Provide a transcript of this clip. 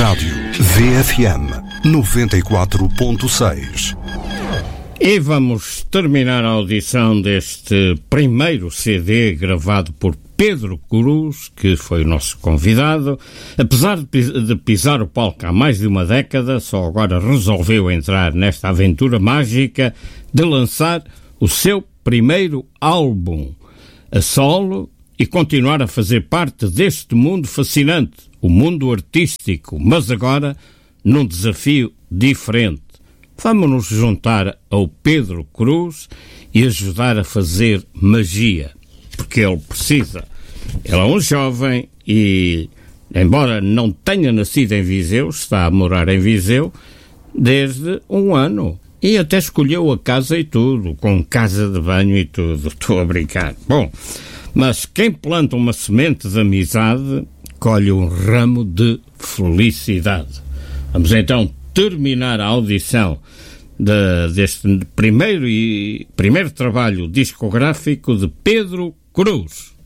Rádio VFM 94.6. E vamos terminar a audição deste primeiro CD gravado por Pedro Cruz, que foi o nosso convidado. Apesar de pisar o palco há mais de uma década, só agora resolveu entrar nesta aventura mágica de lançar o seu primeiro álbum a solo e continuar a fazer parte deste mundo fascinante, o mundo artístico, mas agora num desafio diferente. Vamos nos juntar ao Pedro Cruz e ajudar a fazer magia, porque ele precisa. Ele é um jovem e, embora não tenha nascido em Viseu, está a morar em Viseu desde um ano. E até escolheu a casa e tudo, com casa de banho e tudo. Estou a brincar. Bom, mas quem planta uma semente de amizade, colhe um ramo de felicidade. Vamos então terminar a audição deste primeiro trabalho discográfico de Pedro Cruz.